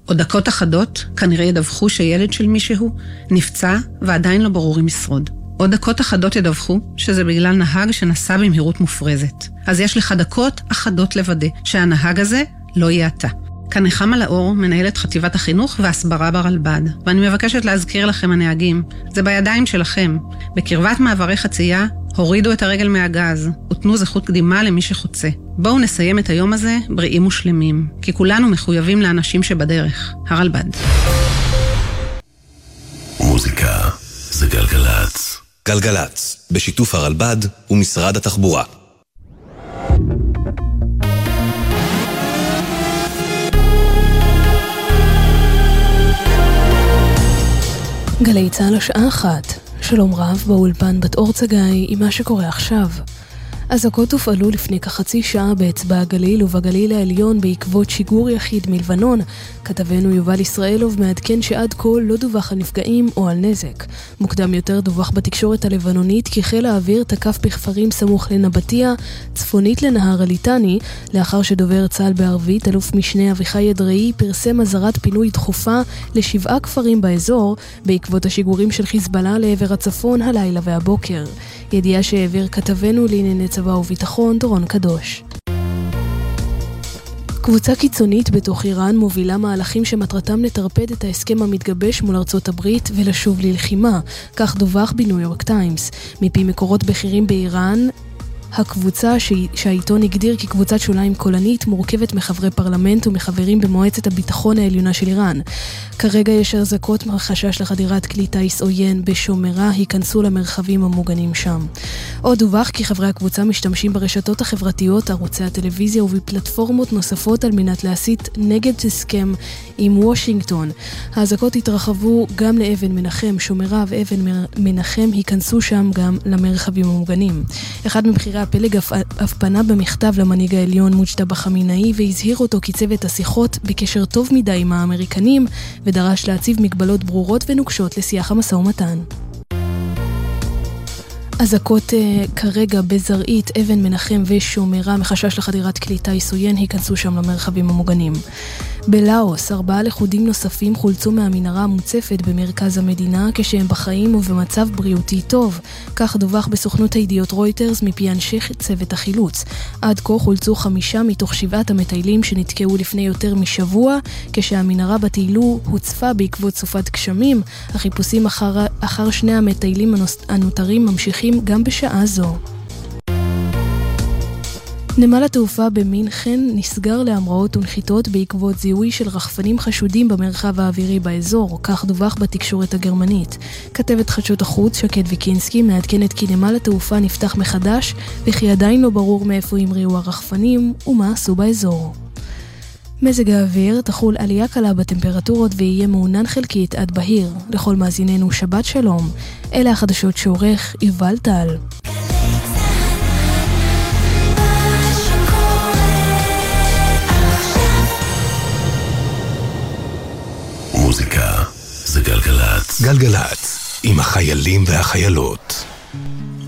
עוד דקות אחדות כנראה ידווחו שילד של מישהו נפצע ועדיין לא ברור אם ישרוד. עוד דקות אחדות ידווחו שזה בגלל נהג שנסע במהירות מופרזת. אז יש לך דקות אחדות לוודא שהנהג הזה לא יהיה אתה. כאן נחמה לאור, מנהלת חטיבת החינוך והסברה ברלב"ד. ואני מבקשת להזכיר לכם הנהגים, זה בידיים שלכם. בקרבת מעברי חצייה, הורידו את הרגל מהגז, ותנו זכות קדימה למי שחוצה. בואו נסיים את היום הזה בריאים ושלמים, כי כולנו מחויבים לאנשים שבדרך. הרלב"ד. מוזיקה זה גלגלץ. גלגלץ, בשיתוף הרלב"ד ומשרד התחבורה. גלי צהל השעה 1. שלום רב, באולפן בת אור צגאי עם מה שקורה עכשיו. אזעקות הופעלו לפני כחצי שעה באצבע הגליל ובגליל העליון בעקבות שיגור יחיד מלבנון. כתבנו יובל ישראלוב מעדכן שעד כה לא דווח על נפגעים או על נזק. מוקדם יותר דווח בתקשורת הלבנונית כי חיל האוויר תקף בכפרים סמוך לנבטיה, צפונית לנהר הליטני, לאחר שדובר צה"ל בערבית, אלוף משנה אביחי אדראי, פרסם אזהרת פינוי דחופה ל7 כפרים באזור, בעקבות השיגורים של חיזבאללה לעבר הצפון הלילה והבוקר. ידיעה שהעביר כתבנו לענייני צבא וביטחון דורון קדוש. קבוצה קיצונית בתוך איראן מובילה מהלכים שמטרתם לטרפד את ההסכם המתגבש מול ארצות הברית ולשוב ללחימה, כך דווח בניו יורק טיימס. מפי מקורות בכירים באיראן, הקבוצה שהעיתון הגדיר כקבוצת שוליים קולנית מורכבת מחברי פרלמנט ומחברים במועצת הביטחון העליונה של איראן. כרגע יש אזעקות מחשש לחדירת כלי טיס עוין בשומרה, היכנסו למרחבים המוגנים שם. עוד דווח כי חברי הקבוצה משתמשים ברשתות החברתיות, ערוצי הטלוויזיה ובפלטפורמות נוספות על מנת להסית נגד הסכם עם וושינגטון. האזעקות התרחבו גם לאבן מנחם, שומרה ואבן מנחם היכנסו שם גם למרחבים המוגנים. אחד מבחירי הפלג אף פנה במכתב למנהיג העליון מוג'תבא חמינאי והזהיר אותו כי צוות השיחות בקשר טוב מדי עם האמריקנים ודרש להציב מגבלות ברורות ונוקשות לשיח המשא ומתן. אזעקות כרגע בזרעית, אבן מנחם ושומרה מחשש לחדירת כלי טיס עוין היכנסו שם למרחבים המוגנים. בלאוס, 4 לכודים נוספים חולצו מהמנהרה המוצפת במרכז המדינה כשהם בחיים ובמצב בריאותי טוב. כך דווח בסוכנות הידיעות רויטרס מפי אנשי צוות החילוץ. עד כה חולצו 5 מתוך 7 המטיילים שנתקעו לפני יותר משבוע, כשהמנהרה בטיילו הוצפה בעקבות סופת גשמים. החיפושים אחר 2 המטיילים הנותרים ממשיכים גם בשעה זו. נמל התעופה במינכן נסגר להמראות ונחיתות בעקבות זיהוי של רחפנים חשודים במרחב האווירי באזור, כך דווח בתקשורת הגרמנית. כתבת חדשות החוץ שקד ויקינסקי מעדכנת כי נמל התעופה נפתח מחדש, וכי עדיין לא ברור מאיפה המריאו הרחפנים ומה עשו באזור. מזג האוויר, תחול עלייה קלה בטמפרטורות ויהיה מעונן חלקית עד בהיר. לכל מאזיננו שבת שלום. אלה החדשות שעורך יובל טל. מוזיקה זה גלגלץ. גלגלץ, עם החיילים והחיילות.